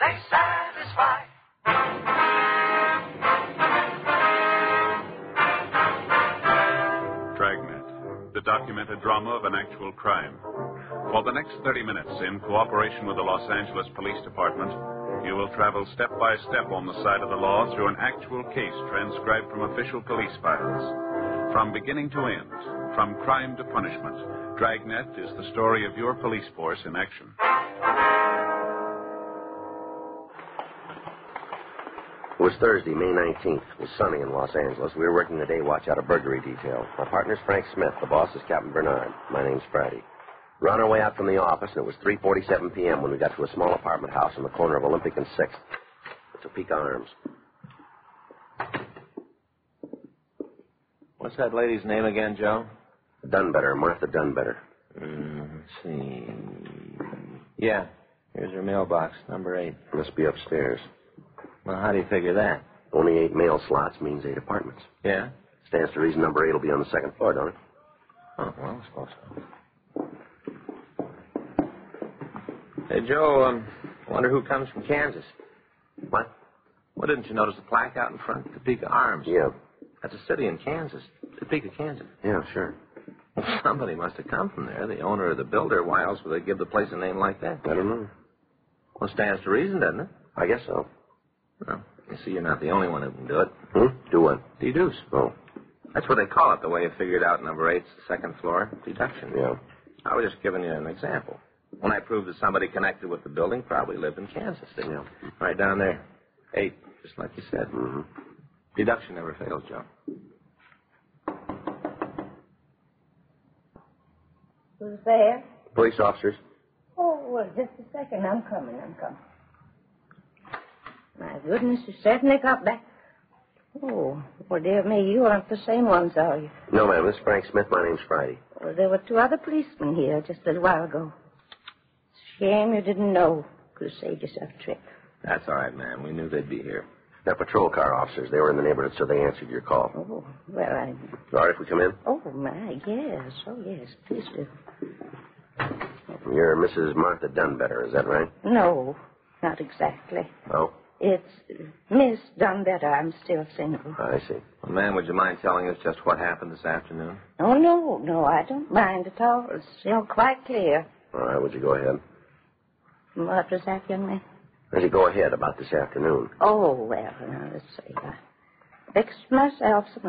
they satisfy. Dragnet, the documented drama of an actual crime. For the next 30 minutes, in cooperation with the Los Angeles Police Department, you will travel step by step on the side of the law through an actual case transcribed from official police files. From beginning to end, from crime to punishment, Dragnet is the story of your police force in action. It was Thursday, May 19th. It was sunny in Los Angeles. We were working the day watch out of burglary detail. My partner's Frank Smith. The boss is Captain Bernard. My name's Friday. We're on our way out from the office, and it was 3:47 p.m. when we got to a small apartment house on the corner of Olympic and 6th. The Topeka Arms. What's that lady's name again, Joe? Dunbetter, Martha Dunbetter. Let's see. Yeah, here's her mailbox, number 8. Must be upstairs. Well, how do you figure that? Only 8 mail slots means 8 apartments. Yeah? Stands to reason number 8 will be on the 2nd floor, don't it? Oh, well, I suppose so. Hey, Joe, wonder who comes from Kansas. What? Well, didn't you notice the plaque out in front? Topeka Arms. Yeah. That's a city in Kansas. Topeka, Kansas. Yeah, sure. Well, somebody must have come from there, the owner or the builder. Why else would they give the place a name like that? I don't know. Well, stands to reason, doesn't it? I guess so. Well, you see, you're not the only one who can do it. Do what? Deduce. Oh. That's what they call it, the way you figured out number 8's the 2nd floor. Deduction. Yeah. I was just giving you an example. When I proved that somebody connected with the building probably lived in Kansas, didn't you? Right down there. 8, just like you said. Mm-hmm. Deduction never fails, Joe. Who's there? Police officers. Oh, well, just a second. I'm coming. My goodness, you certainly got back. Oh, well, dear me, you aren't the same ones, are you? No, ma'am. This is Frank Smith. My name's Friday. Well, there were 2 other policemen here just a little while ago. Shame you didn't know. Could have saved yourself a trip. That's all right, ma'am. We knew they'd be here. They're patrol car officers. They were in the neighborhood, so they answered your call. Oh, well, All right if we come in? Oh, my, yes. Oh, yes, please do. You're Mrs. Martha Dunbetter, is that right? No, not exactly. Oh? It's Miss Dunbetter. I'm still single. I see. Well, ma'am, would you mind telling us just what happened this afternoon? Oh, no, I don't mind at all. It's quite clear. All right, would you go ahead? What was that, young man? Would you go ahead about this afternoon? Oh, well, now, let's see. I fixed myself some